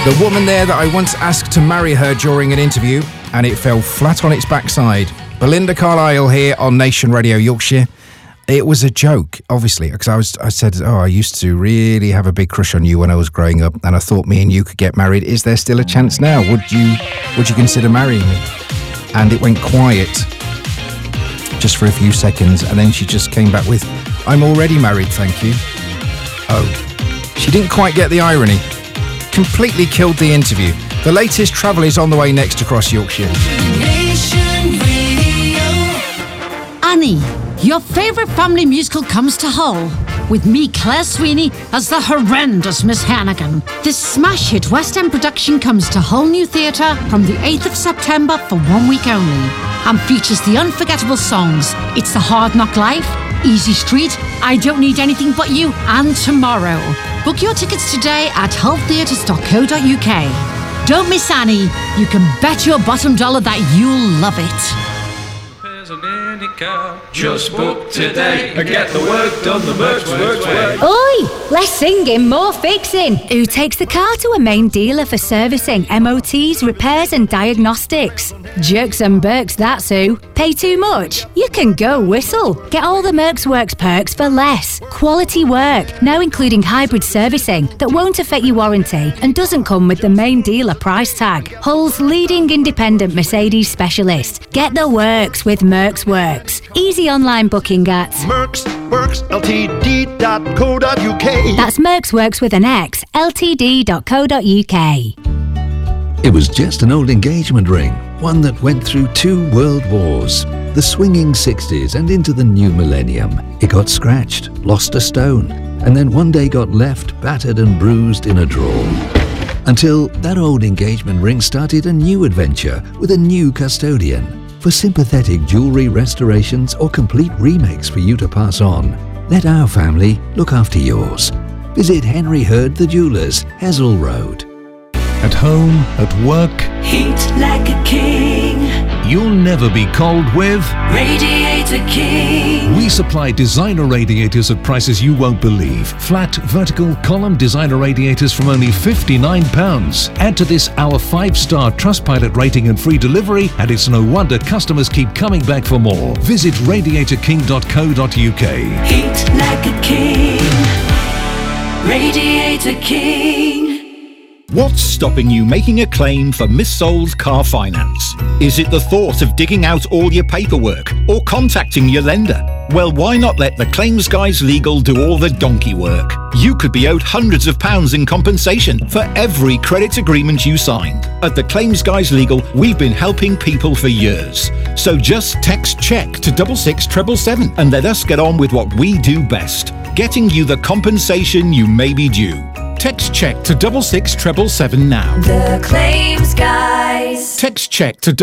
The woman there that I once asked to marry her during an interview, and it fell flat on its backside. Belinda Carlisle here on Nation Radio Yorkshire. It was a joke, obviously, because I said, I used to really have a big crush on you when I was growing up, and I thought me and you could get married. Is there still a chance now? Would you consider marrying me? And it went quiet just for a few seconds, and then she just came back with, I'm already married, thank you. Oh, she didn't quite get the irony. Completely killed the interview. The latest travel is on the way next across Yorkshire. Annie, your favourite family musical comes to Hull, with me, Claire Sweeney, as the horrendous Miss Hannigan. This smash hit West End production comes to Hull New Theatre from the 8th of September for 1 week only, and features the unforgettable songs It's the Hard Knock Life, Easy Street, I Don't Need Anything But You, and Tomorrow. Book your tickets today at hulltheatres.co.uk. Don't miss Annie. You can bet your bottom dollar that you'll love it. Just book today and get the work done the Mercs way. Oi! Less singing, more fixing. Who takes the car to a main dealer for servicing, MOTs, repairs and diagnostics? Jerks and Berks, that's who. Pay too much? You can go Whistle. Get all the Mercs Works perks for less. Quality work, now including hybrid servicing that won't affect your warranty and doesn't come with the main dealer price tag. Hull's leading independent Mercedes specialist. Get the works with Mercs Works. Easy online booking at mercsworksltd.co.uk. That's Mercs Works with an X, ltd.co.uk. It was just an old engagement ring, one that went through 2 world wars, the swinging 60s and into the new millennium. It got scratched, lost a stone, and then one day got left battered and bruised in a drawer. Until that old engagement ring started a new adventure with a new custodian. For sympathetic jewellery restorations or complete remakes for you to pass on, let our family look after yours. Visit Henry Hurd the Jewellers, Hessel Road. At home, at work, heat like a king. You'll never be cold with Radiator King. We supply designer radiators at prices you won't believe. Flat, vertical, column designer radiators from only £59. Add to this our 5-star Trustpilot rating and free delivery, and it's no wonder customers keep coming back for more. Visit radiatorking.co.uk. Heat like a king. Radiator King. What's stopping you making a claim for missold car finance? Is it the thought of digging out all your paperwork or contacting your lender? Well, why not let the Claims Guys Legal do all the donkey work? You could be owed hundreds of pounds in compensation for every credit agreement you signed. At the Claims Guys Legal, we've been helping people for years. So just text CHECK to 66777 and let us get on with what we do best, getting you the compensation you may be due. Text CHECK to 66777 now. The Claims Guys. Text CHECK to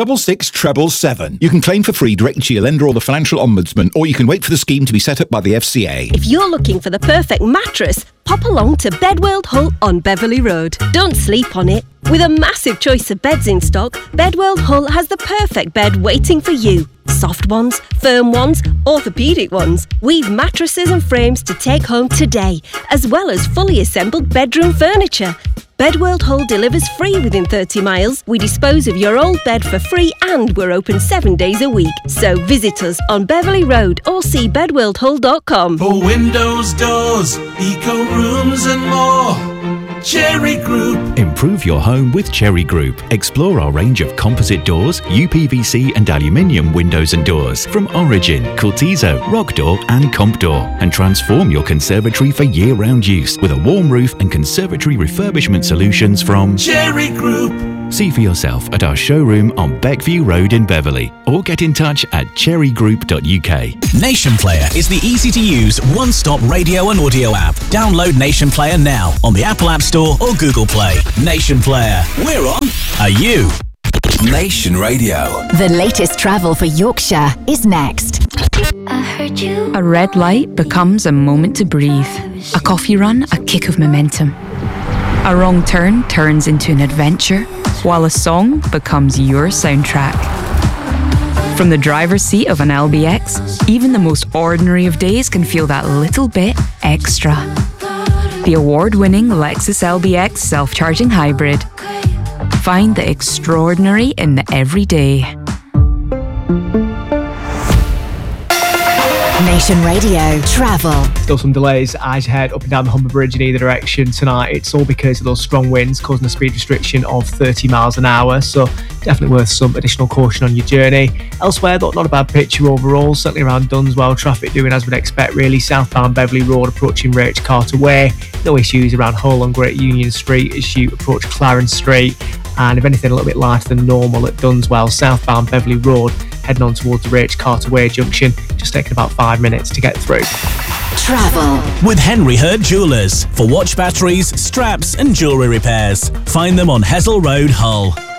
66777. You can claim for free directly to your lender or the Financial Ombudsman, or you can wait for the scheme to be set up by the FCA. If you're looking for the perfect mattress, pop along to Bedworld Hull on Beverley Road. Don't sleep on it. With a massive choice of beds in stock, Bedworld Hull has the perfect bed waiting for you. Soft ones, firm ones, orthopaedic ones. We've mattresses and frames to take home today, as well as fully assembled bedroom furniture. Bedworld Hull delivers free within 30 miles. We dispose of your old bed for free and we're open 7 days a week. So visit us on Beverley Road or see bedworldhull.com. For windows, doors, eco rooms and more, Cherry Group. Improve your home with Cherry Group. Explore our range of composite doors, UPVC and aluminium windows and doors from Origin, Cultizo, Rock Door and Comp Door, and transform your conservatory for year-round use with a warm roof and conservatory refurbishment solutions from Cherry Group. See for yourself at our showroom on Beckview Road in Beverley, or get in touch at cherrygroup.uk. Nation Player is the easy-to-use one-stop radio and audio app. Download Nation Player now on the Apple App Store or Google Play. Nation Player, we're on. Are you? Nation Radio. The latest travel for Yorkshire is next. I heard you. A red light becomes a moment to breathe. A coffee run, a kick of momentum. A wrong turn turns into an adventure, while a song becomes your soundtrack. From the driver's seat of an LBX, even the most ordinary of days can feel that little bit extra. the award-winning Lexus LBX self-charging hybrid. Find the extraordinary in the everyday. Nation Radio Travel. Still some delays as you head up and down the Humber Bridge in either direction tonight. It's all because of those strong winds causing a speed restriction of 30 miles an hour, so definitely worth some additional caution on your journey. Elsewhere, though, not a bad picture overall, certainly around Dunswell. Traffic doing as we'd expect, really. Southbound Beverley Road approaching Rach Carter Way. No issues around Hull on Great Union Street as you approach Clarence Street. And if anything, a little bit lighter than normal at Dunswell. Southbound Beverley Road heading on towards the Rach Carter Way junction, just taking about 5 minutes to get through. Travel with Henry Hurd Jewellers for watch batteries, straps and jewellery repairs. Find them on Hessel Road, Hull.